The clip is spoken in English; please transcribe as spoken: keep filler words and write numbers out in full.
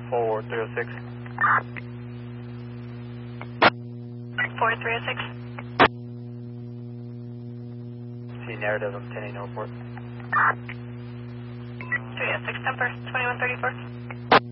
four three oh six. four three oh six. See narrative of ten eight Northport. three oh six, temper, twenty-one thirty-four.